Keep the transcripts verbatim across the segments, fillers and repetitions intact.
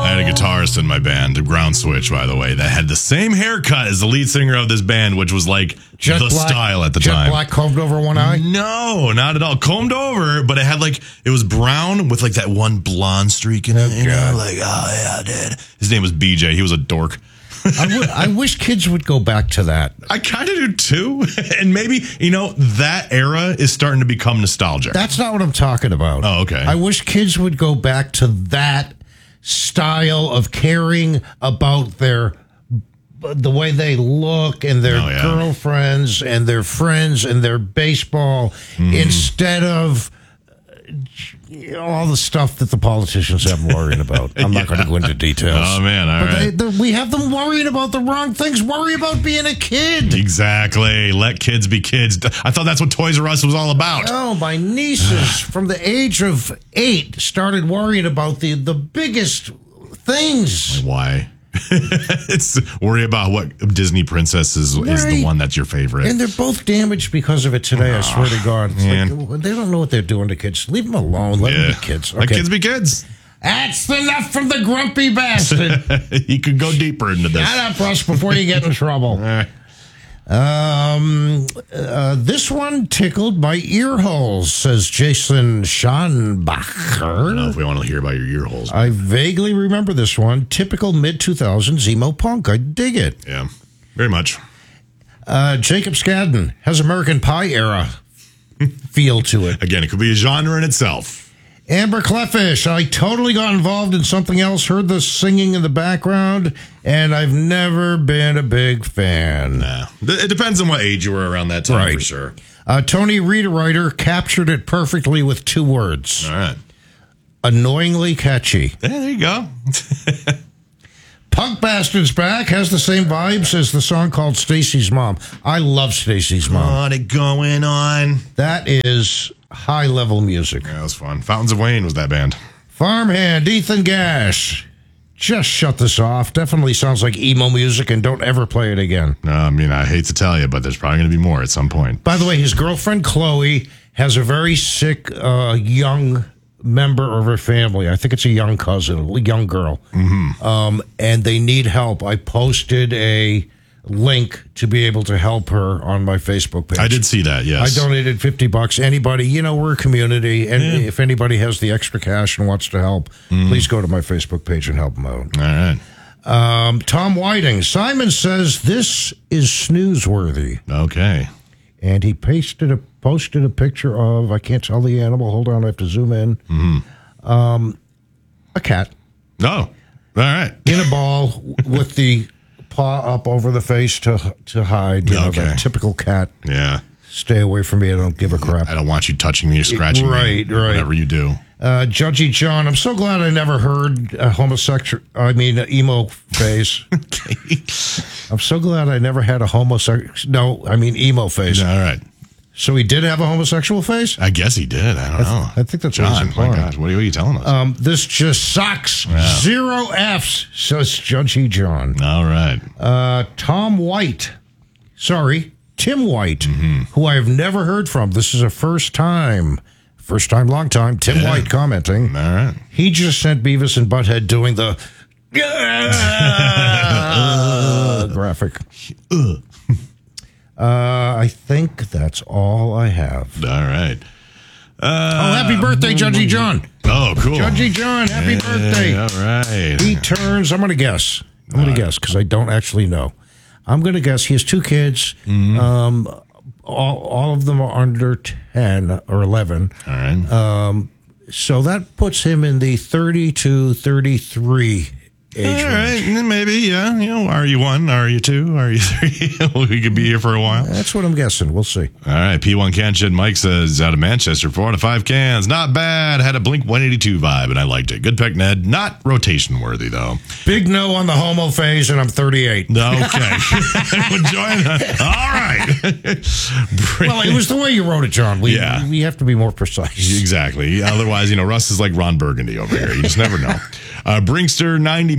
I had a guitarist in my band, Ground Switch, by the way, that had the same haircut as the lead singer of this band, which was like jet the black, style at the jet time. Jet black combed over one eye? No, not at all. Combed over, but it had like, it was brown with like that one blonde streak in it. You know, like, oh yeah, dude. His name was B J. He was a dork. I, w- I wish kids would go back to that. I kind of do too. And maybe, you know, that era is starting to become nostalgic. That's not what I'm talking about. Oh, okay. I wish kids would go back to that style of caring about their the way they look and their oh, yeah. girlfriends and their friends and their baseball mm. instead of all the stuff that the politicians have them worrying about. I'm yeah. not going to go into details. Oh, man. All but right. they, we have them worrying about the wrong things. Worry about being a kid. Exactly. Let kids be kids. I thought that's what Toys R Us was all about. Oh, my nieces from the age of eight started worrying about the, the biggest things. Why? It's worry about what Disney princess is, right. is the one that's your favorite. And they're both damaged because of it today, oh, I swear to God. Like, they don't know what they're doing to kids. Leave them alone. Let yeah. them be kids. Okay. Let kids be kids. That's enough from the grumpy bastard. You could go deeper into this. Shut up, Russ, before you get in trouble. Um, uh, this one tickled my ear holes, says Jason Schanbacher. I don't know if we want to hear about your ear holes. I vaguely remember this one. Typical mid two thousands emo punk. I dig it. Yeah, very much. Uh, Jacob Skadden has American Pie era feel to it. Again, it could be a genre in itself. Amber Cleffish, I totally got involved in something else, heard the singing in the background, and I've never been a big fan. Nah. It depends on what age you were around that time, right. for sure. Uh, Tony Reederwriter captured it perfectly with two words. All right. Annoyingly catchy. Yeah, there you go. Punk Bastard's Back has the same vibes as the song called Stacy's Mom. I love Stacy's Mom. What it going on? That is high-level music. Yeah, that was fun. Fountains of Wayne was that band. Farmhand, Ethan Gash. Just shut this off. Definitely sounds like emo music, and don't ever play it again. No, I mean, I hate to tell you, but there's probably going to be more at some point. By the way, his girlfriend, Chloe, has a very sick uh, young member of her family. I think it's a young cousin, a young girl. Mm-hmm. Um, and they need help. I posted a link to be able to help her on my Facebook page. I did see that, yes. I donated fifty bucks. Anybody, you know, we're a community, and yeah. if anybody has the extra cash and wants to help, mm. please go to my Facebook page and help them out. All right. Um, Tom Whiting. Simon says this is snoozeworthy. Okay. And he pasted a posted a picture of, I can't tell the animal, hold on, I have to zoom in. Mm-hmm. Um, a cat. Oh, all right. In a ball with the paw up over the face to to hide. You okay. know, that typical cat. Yeah. Stay away from me. I don't give a crap. I don't want you touching me or scratching right, me. Right, right. Whatever you do. Uh, Judgy John, I'm so glad I never heard a homosexual, I mean, emo face. Okay. I'm so glad I never had a homosexual, no, I mean, emo face. All right. So he did have a homosexual face? I guess he did. I don't I th- know. I think that's John, what he's implying. my gosh, what are you telling us? Um, this just sucks. Yeah. Zero F's, says Judgy John. All right. Uh, Tom White, sorry, Tim White, mm-hmm. who I have never heard from. This is a first time, first time, long time. Tim yeah. White commenting. All right. He just sent Beavis and Butthead doing the uh, graphic. Uh, I think that's all I have. All right. Uh, oh, happy birthday, Judgy John. Oh, cool. Judgy John, happy yeah, birthday. All right. He turns, I'm going to guess. I'm going to guess because I don't actually know. I'm going to guess he has two kids. Mm-hmm. Um, all, all of them are under ten or eleven. All right. Um, so that puts him in the thirty to thirty-three age all right. range. Maybe, yeah. You know, are you one? Are you two? Are you three? We could be here for a while. That's what I'm guessing. We'll see. All right. P one Can Shit Mike says, out of Manchester, four out of five cans. Not bad. Had a Blink one eighty-two vibe, and I liked it. Good pick, Ned. Not rotation worthy, though. Big no on the homo phase, and I'm thirty-eight. Okay. Enjoying that. All right. Well, it was the way you wrote it, John. We, yeah. we have to be more precise. Exactly. Otherwise, you know, Russ is like Ron Burgundy over here. You just never know. Uh, Brinkster ninety million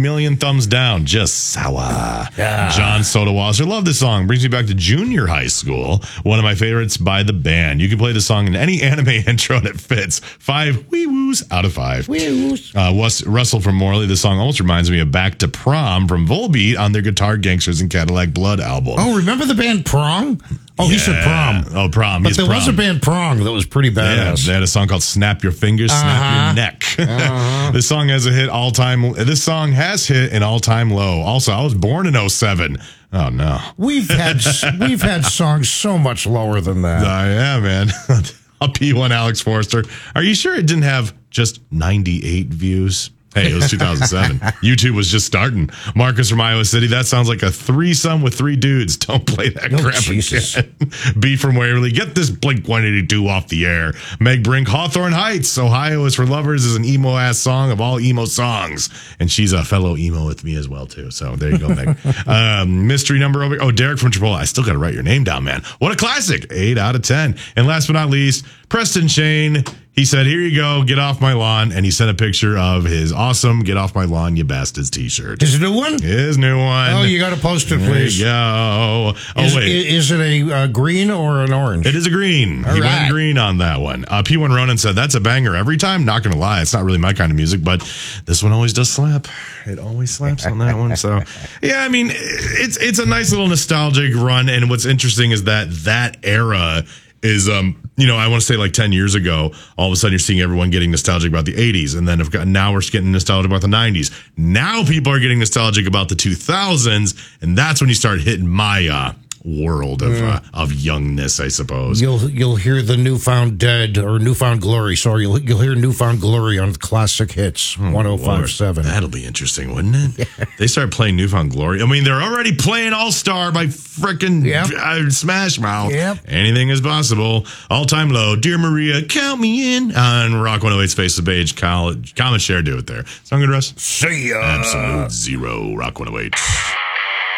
million thumbs down. Just sour. Yeah. John Soderwasser. Love this song. Brings me back to junior high school. One of my favorites by the band. You can play the song in any anime intro and it fits. Five wee-woos out of five. Wee-woos. Uh, Wes, Russell from Morley. This song almost reminds me of Back to Prom from Volbeat on their Guitar Gangsters and Cadillac Blood album. Oh, remember the band Prong? Oh, he said Prom. Oh, Prom. But Yes, there Prom. was a band Prong that was pretty Yeah, badass. they had a song called "Snap Your Fingers, Uh-huh. Snap Your Neck." Uh-huh. This song has a hit all time. This song has hit an all time low. Also, I was born in oh seven. Oh no, We've had we've had songs so much lower than that. uh, yeah, man. A P one Alex Forster. Are you sure it didn't have just ninety-eight views? Hey, it was two thousand seven. YouTube was just starting. Marcus from Iowa City. That sounds like a threesome with three dudes. Don't play that Oh, crap Jesus. again. B from Waverly. Get this Blink one eighty-two off the air. Meg Brink. Hawthorne Heights. Ohio is for Lovers is an emo ass song of all emo songs. And she's a fellow emo with me as well, too. So there you go, Meg. um, mystery number over. Oh, Derek from Chipotle. I still got to write your name down, man. What a classic. Eight out of ten. And last but not least, Preston Shane. He said, here you go, get off my lawn. And he sent a picture of his awesome Get Off My Lawn, You Bastards t-shirt. Is it a new one? His new one. Oh, you got to post it, There please. you go. Oh, Is, wait. is it a uh, green or an orange? It is a green. All he right. went green on that one. Uh, P one Ronan said, that's a banger every time. Not going to lie. It's not really my kind of music, but this one always does slap. It always slaps on that one. So, yeah, I mean, it's it's a nice little nostalgic run. And what's interesting is that that era is, um, you know, I want to say like ten years ago, all of a sudden you're seeing everyone getting nostalgic about the eighties. And then I've got, now we're getting nostalgic about the nineties. Now people are getting nostalgic about the two thousands. And that's when you start hitting my uh, world of uh, of youngness, I suppose. You'll you'll hear the Newfound Dead or Newfound Glory. Sorry, you'll you'll hear Newfound Glory on Classic Hits one oh five point seven. That'll be interesting, wouldn't it? They start playing Newfound Glory. I mean, they're already playing All Star by frickin' Yep. uh, Smash Mouth. Yep. Anything is possible. All time low. Dear Maria, count me in. On Rock one oh eight's Facebook page, college, comment, share, do it there. Sound good, Russ? See ya. Absolute zero. Rock one oh eight.